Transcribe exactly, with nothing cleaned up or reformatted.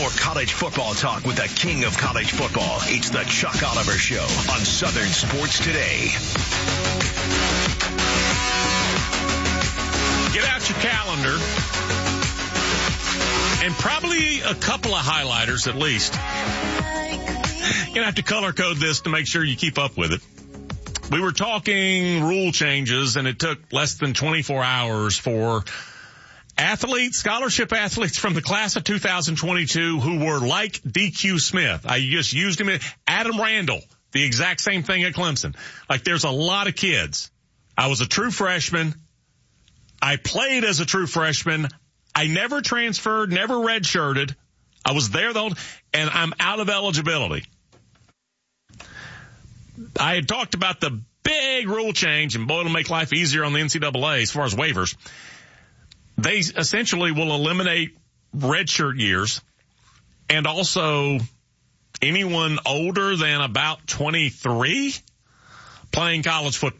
more college football talk with the king of college football. It's the Chuck Oliver Show on Southern Sports Today. Get out your calendar and probably a couple of highlighters at least. You're going to have to color code this to make sure you keep up with it. We were talking rule changes, and it took less than twenty-four hours for athletes, scholarship athletes from the class of two thousand twenty-two who were like D Q Smith. I just used him. Adam Randall, the exact same thing at Clemson. Like, there's a lot of kids. I was a true freshman. I played as a true freshman. I never transferred, never redshirted. I was there though, and I'm out of eligibility. I had talked about the big rule change, and boy, it'll make life easier on the N C double A as far as waivers. They essentially will eliminate redshirt years, and also anyone older than about twenty-three playing college football.